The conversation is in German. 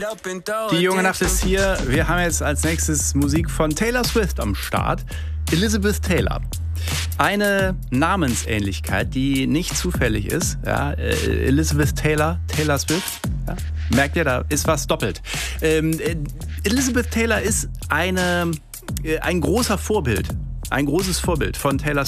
Die junge Nacht ist hier. Wir haben jetzt als nächstes Musik von Taylor Swift am Start. Elizabeth Taylor. Eine Namensähnlichkeit, die nicht zufällig ist. Ja, Elizabeth Taylor, Taylor Swift. Ja, merkt ihr, da ist was doppelt. Elizabeth Taylor ist ein großer Vorbild. Ein großes Vorbild von Taylor